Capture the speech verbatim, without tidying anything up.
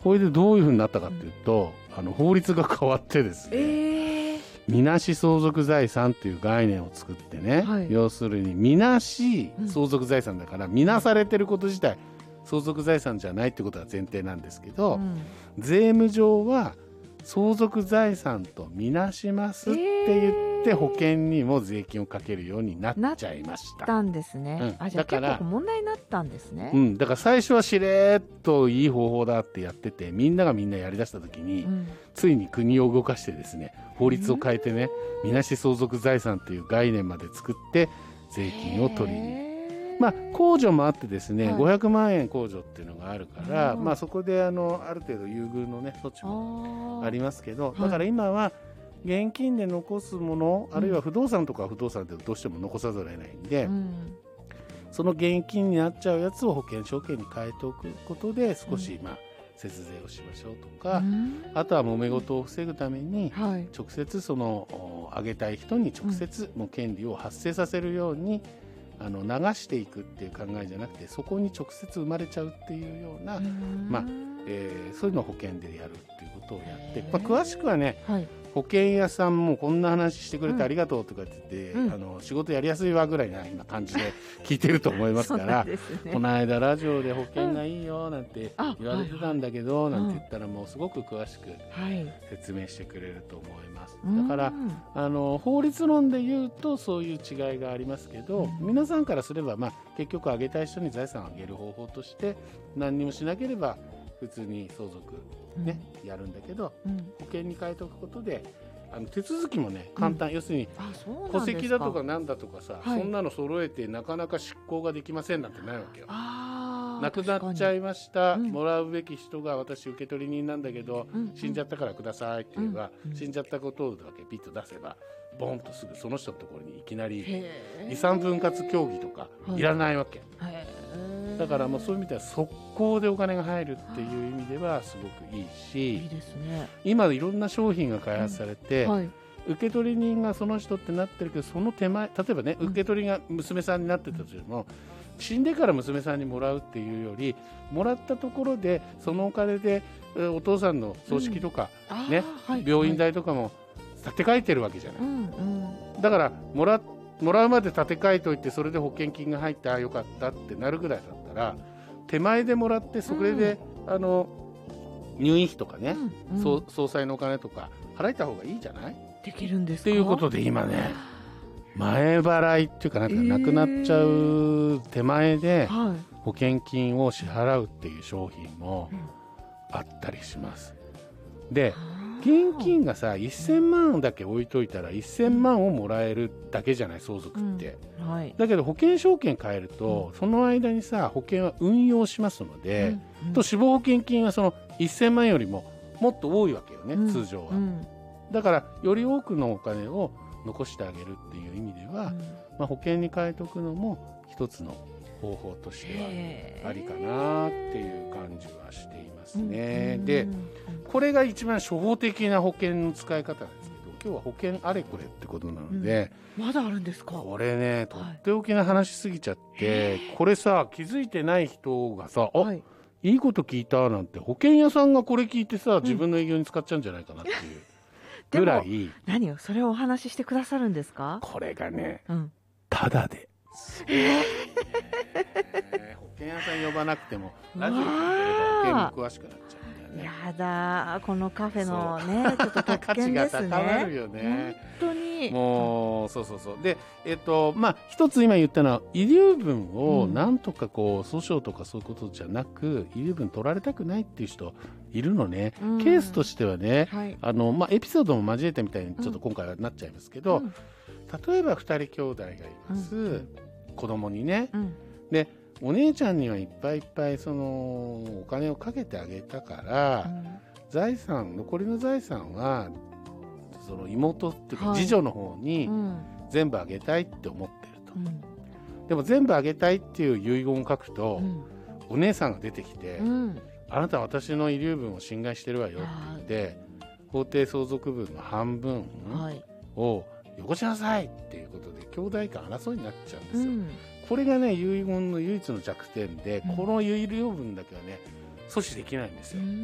これでどういうふうになったかっていうと、うん、あの法律が変わってですね、えー、みなし相続財産っていう概念を作ってね、はい、要するにみなし相続財産だから、うん、みなされてること自体相続財産じゃないってことが前提なんですけど、うん、税務上は相続財産とみなしますって言って保険にも税金をかけるようになっちゃいました。 なったんですね、うん、あじゃあ結構問題になったんですね。 うん、だから最初はしれーっといい方法だってやっててみんながみんなやりだした時に、うん、ついに国を動かしてですね法律を変えてね、みなし相続財産っていう概念まで作って税金を取りにまあ、控除もあってですね、はい、ごひゃくまんえん控除っていうのがあるから、まあ、そこであのある程度優遇の、ね、措置もありますけど、だから今は現金で残すもの、あるいは不動産とかは不動産でどうしても残さざるを得ないんで、うん、その現金になっちゃうやつを保険証券に変えておくことで少し、まあ、節税をしましょうとか、うん、あとは揉め事を防ぐために、はい、直接そのあげたい人に直接の権利を発生させるように、あの流していくっていう考えじゃなくてそこに直接生まれちゃうっていうような、まあえー、そういうのを保険でやるっていうことをやって、まあ、詳しくはね、はい、保険屋さんもこんな話してくれてありがとうとか言って、うん、あの仕事やりやすいわぐらいな今感じで聞いてると思いますからね、この間ラジオで保険がいいよなんて言われてたんだけど、うん、なんて言ったらもうすごく詳しく説明してくれると思います、はい、だから、うん、あの法律論で言うとそういう違いがありますけど、うん、皆さんからすれば、まあ、結局あげたい人に財産をあげる方法として何にもしなければ普通に相続、ねうん、やるんだけど、うん、保険に変えておくことであの手続きもね簡単、うん、要するに戸籍だとかなんだとかさ、はい、そんなの揃えてなかなか執行ができませんなんてないわけよ。なくなっちゃいました、うん、もらうべき人が私受取人なんだけど、うん、死んじゃったからくださいって言えば、うん、死んじゃったことだけピッと出せばボンとすぐその人のところにいきなり遺産分割協議とかいらないわけ、はい、だからもうそういう意味では速攻でお金が入るっていう意味ではすごくいいし、いいですね、今いろんな商品が開発されて、うんはい、受取人がその人ってなってるけどその手前例えばね受取人が娘さんになってたとしても、うん死んでから娘さんにもらうっていうよりもらったところでそのお金でお父さんの葬式とか、うんねはい、病院代とかも立て替えてるわけじゃない、うんうん、だからもら、もらうまで立て替えといてそれで保険金が入ってああよかったってなるぐらいだったら手前でもらってそれで、うん、あの入院費とかね、うんうん、総裁のお金とか払えた方がいいじゃないできるんですかっていうことで今ね前払いっていうかなんかなくなっちゃう手前で保険金を支払うっていう商品もあったりします。で現金がさせんまんだけ置いといたらせんまんをもらえるだけじゃない相続って、うんはい、だけど保険証券変えると、うん、その間にさ保険は運用しますので、うんうん、と死亡保険金はそのせんまんよりももっと多いわけよね、うん、通常は、うん、だからより多くのお金を残してあげるっていう意味では、うんまあ、保険に変えておくのも一つの方法としてはありかなっていう感じはしていますね。でこれが一番初歩的な保険の使い方なんですけど今日は保険あれこれってことなので、 うん、まだあるんですかこれねとっておきな話しすぎちゃって、はい、これさ気づいてない人がさ、はい、いいこと聞いたなんて保険屋さんがこれ聞いてさ自分の営業に使っちゃうんじゃないかなっていう、うんぐらい何をそれをお話ししてくださるんですか。 これがね、うん、ただで、えー、保険屋さん呼ばなくてもラジオ聞いてれば保険も詳しくなっちゃうんだよね。 やだこのカフェのねちょっと特権ですね。 価値が高まるよね本当にもうそうそうそうでえっとまあ一つ今言ったのは遺留分をなんとかこう訴訟とかそういうことじゃなく、うん、遺留分取られたくないっていう人いるのね、うん、ケースとしてはね、はいあのまあ、エピソードも交えてみたいにちょっと今回はなっちゃいますけど、うん、例えばふたり兄弟がいます、うん、子供にね、うん、でお姉ちゃんにはいっぱいいっぱいそのお金をかけてあげたから、うん、財産残りの財産はその妹っていうか次女の方に全部あげたいって思ってると、うん、でも全部あげたいっていう遺言を書くと、うん、お姉さんが出てきて、うん、あなたは私の遺留分を侵害してるわよって言って法定相続分の半分をよこしなさいっていうことで兄弟間争いになっちゃうんですよ、うん、これがね遺言の唯一の弱点で、うん、この遺留分だけはね阻止できないんですよ、うん